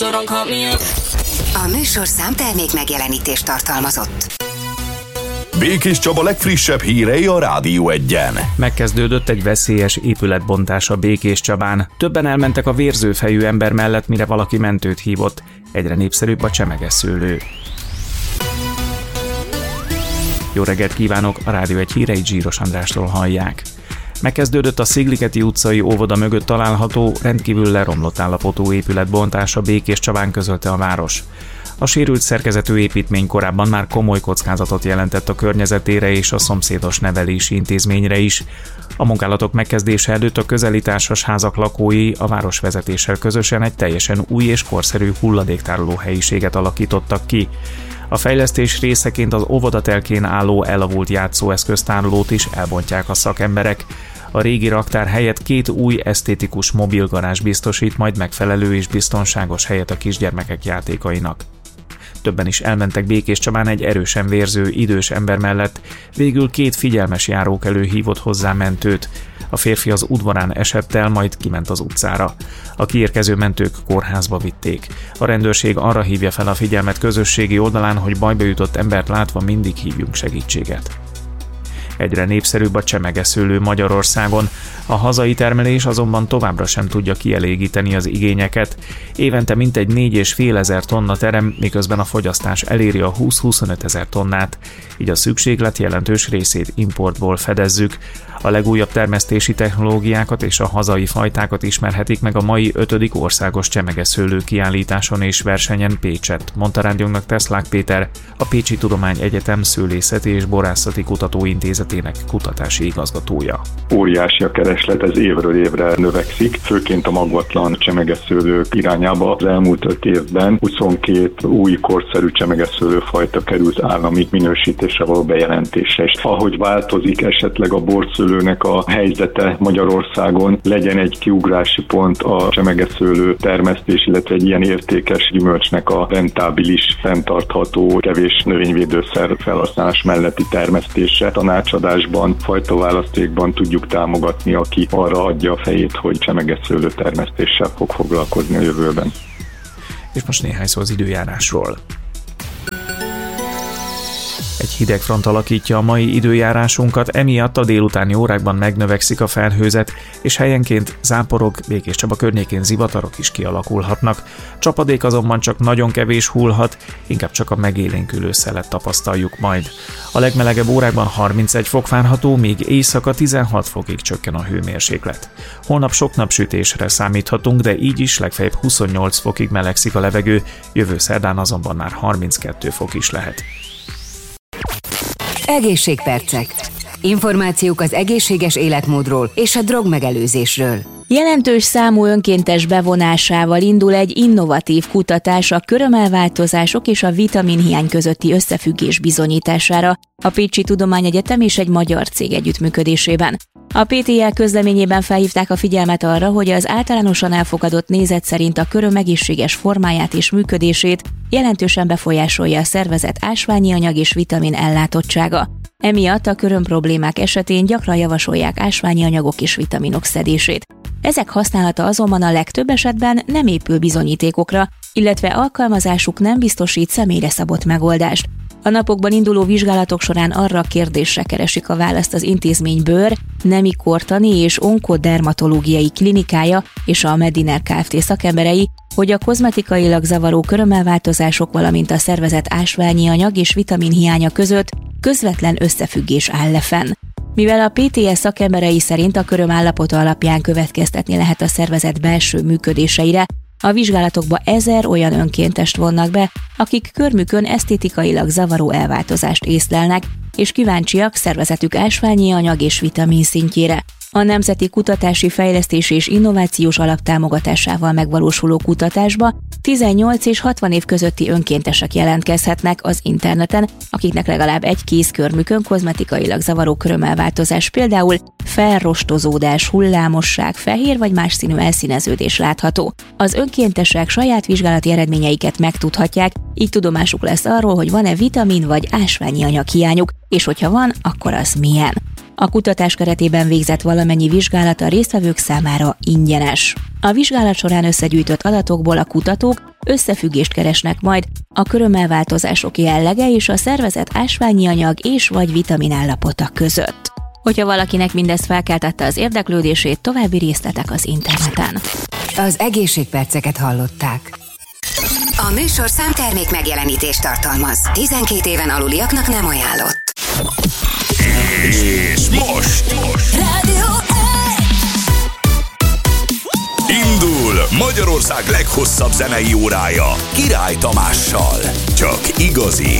A műsor számtermék megjelenítést tartalmazott. Békés Csaba legfrissebb hírei a Rádió Egyen. Megkezdődött egy veszélyes épületbontás a Békés Csabán. Többen elmentek a vérzőfejű ember mellett, mire valaki mentőt hívott. Egyre népszerűbb a csemeges szőlő. Jó reggelt kívánok, a Rádió Egy híreit Zsíros Andrástól hallják. Megkezdődött a Szigligeti utcai óvoda mögött található, rendkívül leromlott állapotú épületbontása Békés Csabán, közölte a város. A sérült szerkezetű építmény korábban már komoly kockázatot jelentett a környezetére és a szomszédos nevelési intézményre is. A munkálatok megkezdése előtt a közeli társasházak lakói a városvezetéssel közösen egy teljesen új és korszerű hulladéktároló helyiséget alakítottak ki. A fejlesztés részeként az óvodatelkén álló elavult játszóeszköztárolót is elbontják a szakemberek. A régi raktár helyett 2 új esztétikus mobilgarázs biztosít majd megfelelő és biztonságos helyet a kisgyermekek játékainak. Többen is elmentek Békés Csabán egy erősen vérző idős ember mellett, végül 2 figyelmes járókelő hívott hozzá mentőt. A férfi az udvarán esett el, majd kiment az utcára. A kiérkező mentők kórházba vitték. A rendőrség arra hívja fel a figyelmet közösségi oldalán, hogy bajba jutott embert látva mindig hívjunk segítséget. Egyre népszerűbb a csemeges szőlő Magyarországon. A hazai termelés azonban továbbra sem tudja kielégíteni az igényeket. Évente mintegy 4,5 tonna terem, miközben a fogyasztás eléri a 20-25 ezer tonnát, így a szükséglet jelentős részét importból fedezzük. A legújabb termesztési technológiákat és a hazai fajtákat ismerhetik meg a mai 5. országos csemeges szőlő kiállításon és versenyen Pécsett, mondta rádiónknak Teslák Péter, a Pécsi Tudományegyetem Szőlészeti és Borászati Kutatóintézetének kutatási igazgatója. Óriási a kereslet, ez évről évre növekszik, főként a magvatlan csemeges szőlők irányába. Az elmúlt 5 évben 22 új korszerű csemeges szőlőfajta került állami minősítésre való bejelentésre. És ahogy változik esetleg a borszőlőnek a helyzete Magyarországon, legyen egy kiugrási pont a csemeges szőlő termesztés, illetve egy ilyen értékes gyümölcsnek a rentábilis, fenntartható, kevés növényvédőszer felhasználás melletti termesztése. Tanácsadásban, fajtaválasztékban tudjuk támogatni, aki arra adja a fejét, hogy csemeges szőlő termesztéssel fog foglalkozni a jövőben. És most néhány szó az időjárásról. Egy hideg front alakítja a mai időjárásunkat, emiatt a délutáni órákban megnövekszik a felhőzet, és helyenként záporok, Békés Csaba környékén zivatarok is kialakulhatnak. Csapadék azonban csak nagyon kevés hullhat, inkább csak a megélénkülő szelet tapasztaljuk majd. A legmelegebb órákban 31 fok várható, míg éjszaka 16 fokig csökken a hőmérséklet. Holnap sok napsütésre számíthatunk, de így is legfeljebb 28 fokig melegszik a levegő, jövő szerdán azonban már 32 fok is lehet. Egészségpercek. Információk az egészséges életmódról és a drogmegelőzésről. Jelentős számú önkéntes bevonásával indul egy innovatív kutatás a körömelváltozások és a vitaminhiány közötti összefüggés bizonyítására a Pécsi Tudományegyetem és egy magyar cég együttműködésében. A PTL közleményében felhívták a figyelmet arra, hogy az általánosan elfogadott nézet szerint a köröm egészséges formáját és működését jelentősen befolyásolja a szervezet ásványi anyag és vitamin ellátottsága. Emiatt a köröm problémák esetén gyakran javasolják ásványi anyagok és vitaminok szedését. Ezek használata azonban a legtöbb esetben nem épül bizonyítékokra, illetve alkalmazásuk nem biztosít személyre szabott megoldást. A napokban induló vizsgálatok során arra a kérdésre keresik a választ az intézmény bőr, nemi kortani és onkodermatológiai klinikája és a Mediner Kft. Szakemberei, hogy a kozmetikailag zavaró körömelváltozások, valamint a szervezet ásványi anyag és vitamin hiánya között közvetlen összefüggés áll fenn. Mivel a PTS szakemberei szerint a köröm állapota alapján következtetni lehet a szervezet belső működéseire, a vizsgálatokba 1000 olyan önkéntest vonnak be, akik körmükön esztétikailag zavaró elváltozást észlelnek, és kíváncsiak szervezetük ásványi anyag és vitamin szintjére. A Nemzeti Kutatási Fejlesztési és Innovációs Alap támogatásával megvalósuló kutatásba 18 és 60 év közötti önkéntesek jelentkezhetnek az interneten, akiknek legalább egy kézkörmükön kozmetikailag zavaró körömelváltozás, például felrostozódás, hullámosság, fehér vagy más színű elszíneződés látható. Az önkéntesek saját vizsgálati eredményeiket megtudhatják, így tudomásuk lesz arról, hogy van-e vitamin vagy ásványi anyag hiányuk, és hogyha van, akkor az milyen. A kutatás keretében végzett valamennyi vizsgálat a résztvevők számára ingyenes. A vizsgálat során összegyűjtött adatokból a kutatók összefüggést keresnek majd a körömelváltozások jellege és a szervezet ásványi anyag és vagy vitaminállapota között. Hogyha valakinek mindez felkeltette az érdeklődését, további részletek az interneten. Az egészségperceket hallották. A műsor számtermék megjelenítést tartalmaz. 12 éven aluliaknak nem ajánlott. És most Rádió indul Magyarország leghosszabb zenei órája Király Tamással. Csak igazi